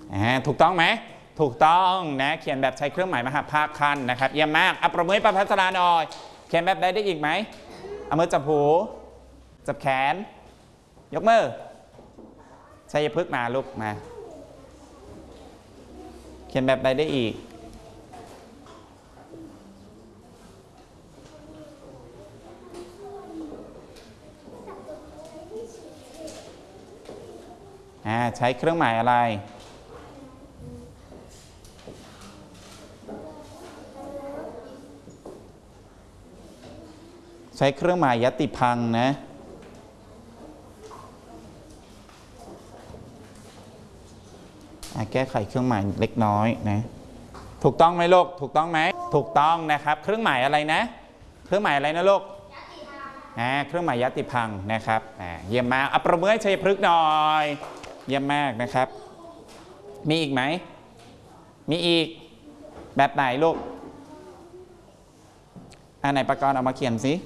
ถูกต้องไหมถูกต้องนะเขียนแบบใช้เครื่องหมายมหภาคคันนะครับเยี่ยมมากประเมินประพัสราหน่อยเขียนแบบใดได้อีกไหมเอามือจับหูจับแขนยกมือชัยพฤกษ์มาลูกมาเขียนแบบใดได้อีกใช้เครื่องหมายอะไรใช้เครื่องหมายยติพังนะแก้ไขเครื่องหมายเล็กน้อยนะถูกต้องไหมลูกถูกต้องไหมถูกต้องนะครับเครื่องหมายอะไรนะเครื่องหมายอะไรนะลูกเครื่องหมายยติพังนะครับเยี่ยมมากประเมินชัยพฤกษ์หน่อยเยี่ยมมากนะครับมีอีกไหมมีอีกแบบไหนลูกไหนประกรณ์เอามาเขียนสิ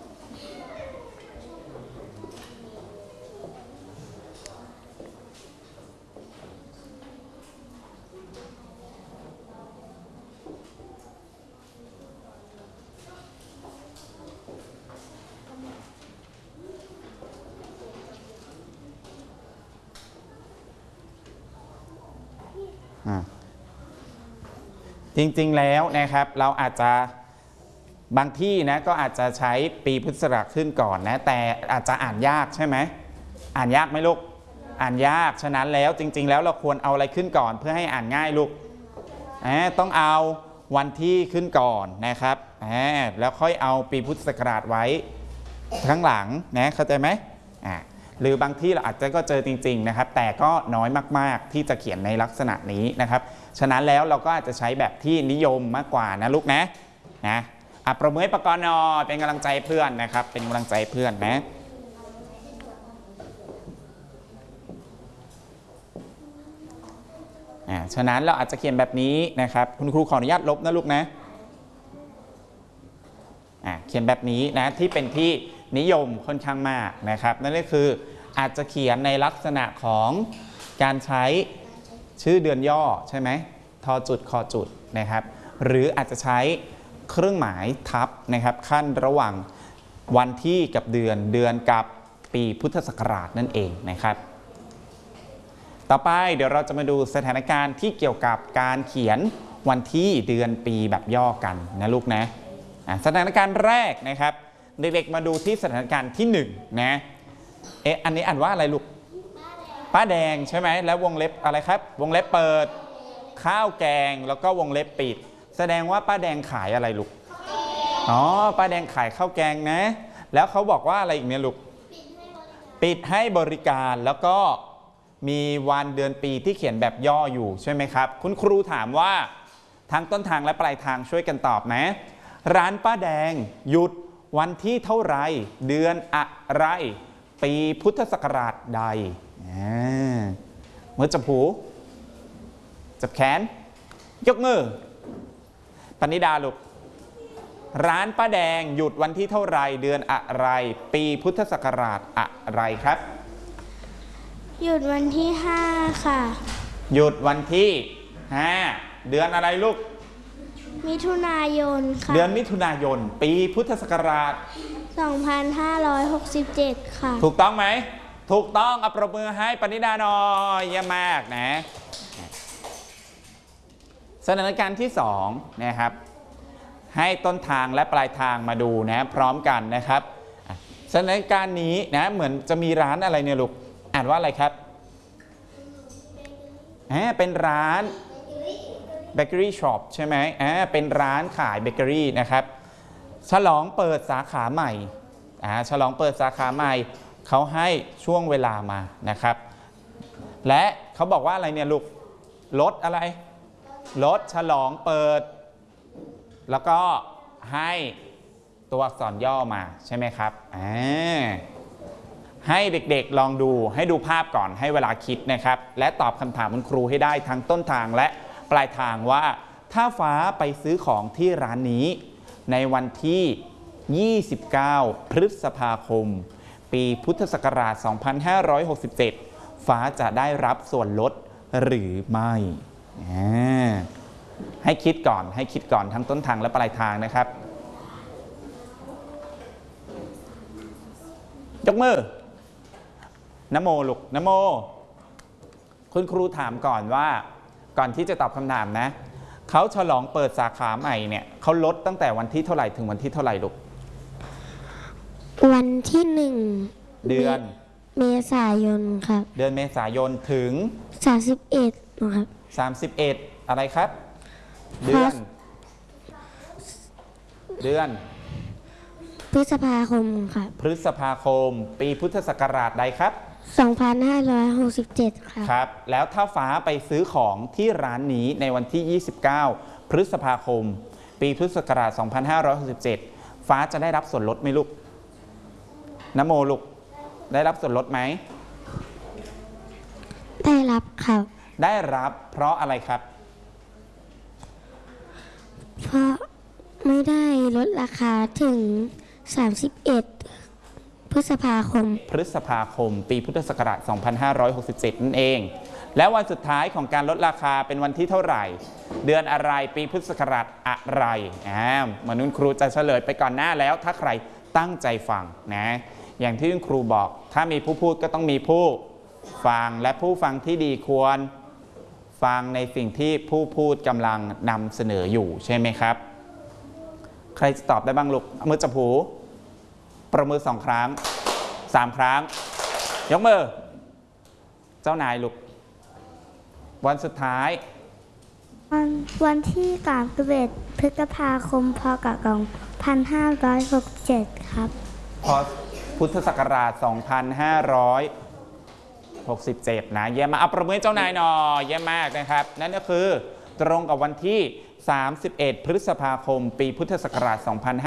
จริงๆแล้วนะครับเราอาจจะบางที่นะก็อาจจะใช้ปีพุทธศักราชขึ้นก่อนนะแต่อาจจะอ่านยากใช่ไหมอ่านยากไหมลูกอ่านยากฉะนั้นแล้วจริงๆแล้วเราควรเอาอะไรขึ้นก่อนเพื่อให้อ่านง่ายลูกต้องเอาวันที่ขึ้นก่อนนะครับแล้วค่อยเอาปีพุทธศักราชไว้ข้างหลังนะเข้าใจไหมหรือบางที่เราอาจจะก็เจอจริงๆนะครับแต่ก็น้อยมากๆที่จะเขียนในลักษณะนี้นะครับฉะนั้นแล้วเราก็อาจจะใช้แบบที่นิยมมากกว่านะลูกนะประเมินประกรณ์เป็นกำลังใจเพื่อนนะครับเป็นกำลังใจเพื่อนนะฉะนั้นเราอาจจะเขียนแบบนี้นะครับคุณครูขออนุญาตลบนะลูกนะเขียนแบบนี้นะที่เป็นที่นิยมค่อนข้างมากนะครับนั่นก็คืออาจจะเขียนในลักษณะของการใช้ชื่อเดือนย่อใช่ไหมทอจุดคอจุดนะครับหรืออาจจะใช้เครื่องหมายทับนะครับขั้นระหว่างวันที่กับเดือนกับปีพุทธศักราชนั่นเองนะครับต่อไปเดี๋ยวเราจะมาดูสถานการณ์ที่เกี่ยวกับการเขียนวันที่เดือนปีแบบย่อกันนะลูกนะสถานการณ์แรกนะครับเด็กๆมาดูที่สถานการณ์ที่1นะอันนี้อ่านว่าอะไรลูกป้าแดงใช่ไหมแล้ววงเล็บอะไรครับวงเล็บเปิดข้าวแกงแล้วก็วงเล็บปิดแสดงว่าป้าแดงขายอะไรลูกป้าแดงขายข้าวแกงนะแล้วเขาบอกว่าอะไรอีกเนี่ยลูกปิดให้บริการแล้วก็มีวันเดือนปีที่เขียนแบบย่ออยู่ใช่ไหมครับคุณครูถามว่าทั้งต้นทางและปลายทางช่วยกันตอบนะร้านป้าแดงหยุดวันที่เท่าไรเดือนอะไรปีพุทธศักราชใดมือจับหูจับแขนยกมือปณิดาลูกร้านป้าแดงหยุดวันที่เท่าไรเดือนอะไรปีพุทธศักราชอะไรครับหยุดวันที่5ค่ะหยุดวันที่5เดือนอะไรลูกมิถุนายนค่ะเดือนมิถุนายนปีพุทธศักราช 2567ค่ะถูกต้องไหมถูกต้องปรบมือให้ปณิดาหน่อยเยี่ยมมากนะสถานการณ์ที่2นะครับให้ต้นทางและปลายทางมาดูนะพร้อมกันนะครับสถานการณ์นี้นะเหมือนจะมีร้านอะไรเนี่ยลูกอ่านว่าอะไรครับเป็นร้านเบเกอรี่ช็อปใช่ไหมเป็นร้านขายเบเกอรี่นะครับฉลองเปิดสาขาใหม่ฉลองเปิดสาขาใหม่เขาให้ช่วงเวลามานะครับและเขาบอกว่าอะไรเนี่ยลูกลดอะไรลดฉลองเปิดแล้วก็ให้ตัวอักษรย่อมาใช่ไหมครับให้เด็กๆลองดูให้ดูภาพก่อนให้เวลาคิดนะครับและตอบคำถามคุณครูให้ได้ทั้งต้นทางและปลายทางว่าถ้าฟ้าไปซื้อของที่ร้านนี้ในวันที่29พฤษภาคมปีพุทธศักราช2567ฟ้าจะได้รับส่วนลดหรือไม่ให้คิดก่อนทั้งต้นทางและปลายทางนะครับยกมือนะโมลูกนะโมคุณครูถามก่อนว่าก่อนที่จะตอบคำถามนะเขาฉลองเปิดสาขาใหม่เนี่ยเขาลดตั้งแต่วันที่เท่าไหร่ถึงวันที่เท่าไหร่ลูกวันที่1 เดือนเมษายนครับเดือนเมษายนถึง 31ครับ 31อะไรครับเดือนพฤษภาคมครับพฤษภาคมปีพุทธศักราชใดครับ 2567ครับแล้วถ้าฟ้าไปซื้อของที่ร้านนี้ในวันที่29พฤษภาคมปีพุทธศักราช2567ฟ้าจะได้รับส่วนลดไหมลูกนะโมลูกได้รับส่วนลดไหมได้รับครับได้รับเพราะอะไรครับเพราะไม่ได้ลดราคาถึง31พฤษภาคมปีพุทธศักราช2567นั่นเองแล้ววันสุดท้ายของการลดราคาเป็นวันที่เท่าไหร่เดือนอะไรปีพุทธศักราชอะไรเหมือนคุณครูจะเฉลยไปก่อนหน้าแล้วถ้าใครตั้งใจฟังนะอย่างที่คุณครูบอกถ้ามีผู้พูดก็ต้องมีผู้ฟังและผู้ฟังที่ดีควรฟังในสิ่งที่ผู้พูดกำลังนำเสนออยู่ใช่ไหมครับใครจะตอบได้บ้างลูกเอามือจับหูประมือ2 ครั้ง3 ครั้งยกมือเจ้านายลูกวันสุดท้ายวันที่31พฤษภาคมพ.ก.2567ครับพ.พุทธศักราช2567นะเยี่ยมมากเอาประมือเจ้านายหน่อยเยี่ยมมากนะครับนั่นก็คือตรงกับวันที่31พฤษภาคมปีพุทธศักราช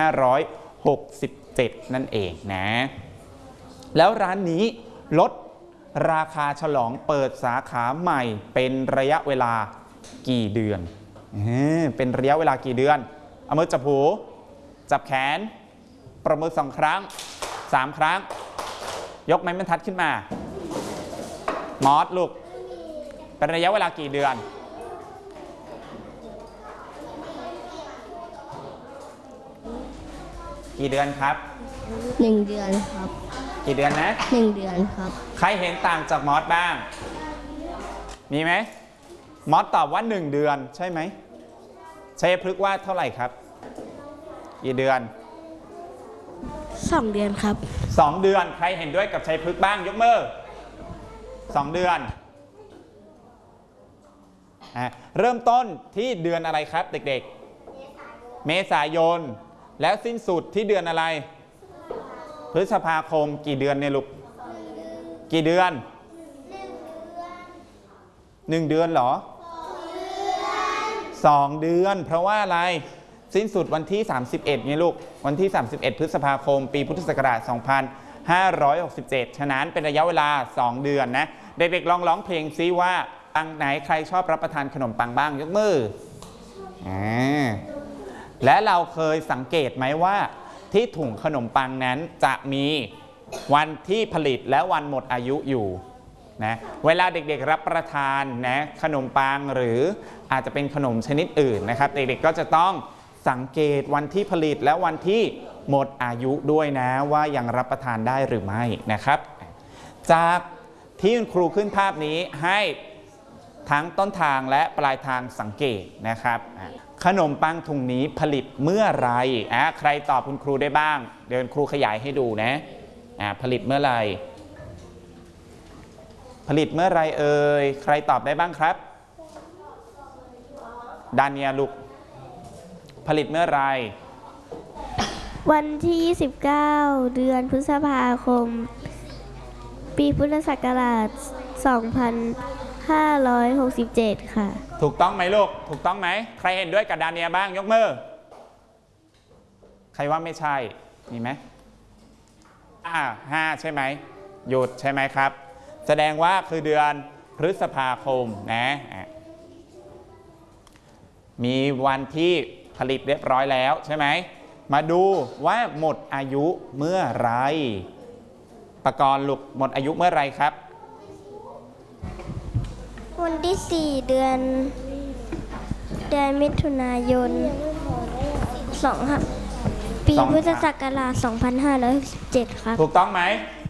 2567นั่นเองนะแล้วร้านนี้ลดราคาฉลองเปิดสาขาใหม่เป็นระยะเวลากี่เดือนเป็นระยะเวลากี่เดือนเอามือจับหูจับแขนประมือ2 ครั้ง3 ครั้งยกไม้บรรทัดขึ้นมามอสลูกเป็นระยะเวลากี่เดือนกี่เดือนครับ 1 เดือนครับกี่เดือนนะ 1 เดือนครับใครเห็นต่างจากมอสบ้างมีไหมมอสตอบว่า1 เดือนใช่ไหมชัยพฤกษ์ว่าเท่าไหร่ครับกี่เดือน 2 เดือนครับ 2 เดือนใครเห็นด้วยกับชัยพฤกษ์บ้างยกมือ2 เดือนเริ่มต้นที่เดือนอะไรครับเด็กๆเมษายนแล้วสิ้นสุดที่เดือนอะไรพฤษภาคมกี่เดือนเนี่ยลูกกี่เดือน1 เดือนเหรอ2 เดือนเพราะว่าอะไรสิ้นสุดวันที่31ไงลูกวันที่31พฤษภาคมปีพุทธศักราช2567ฉะนั้นเป็นระยะเวลา2 เดือนนะเด็กๆลองร้องเพลงซิว่าอังไหนใครชอบรับประทานขนมปังบ้างยกมือและเราเคยสังเกตไหมว่าที่ถุงขนมปังนั้นจะมีวันที่ผลิตและวันหมดอายุอยู่นะเวลาเด็กๆรับประทานนะขนมปังหรืออาจจะเป็นขนมชนิดอื่นนะครับเด็กๆก็จะต้องสังเกตวันที่ผลิตและวันที่หมดอายุด้วยนะว่ายังรับประทานได้หรือไม่นะครับจากที่คุณครูขึ้นภาพนี้ให้ทั้งต้นทางและปลายทางสังเกตนะครับขนมปังถุงนี้ผลิตเมื่อไรใครตอบคุณครูได้บ้างเดี๋ยวครูขยายให้ดูนะผลิตเมื่อไรผลิตเมื่อไรเอ่ยใครตอบได้บ้างครับดาเนียลูกผลิตเมื่อไรวันที่29เดือนพฤษภาคมปีพุทธศักราช2567ค่ะถูกต้องไหมลูกถูกต้องไหมใครเห็นด้วยกับดาเนียบ้างยกมือใครว่าไม่ใช่มีไหม5ใช่ไหมหยุดใช่ไหมครับแสดงว่าคือเดือนพฤษภาคมนะมีวันที่ผลิตเรียบร้อยแล้วใช่ไหมมาดูว่าหมดอายุเมื่อไรประกรณ์ลูกหมดอายุเมื่อไรครับวันที่ 4 เดือนมิถุนายนปีพุทธศักราช 2567 ครับถูกต้องไหม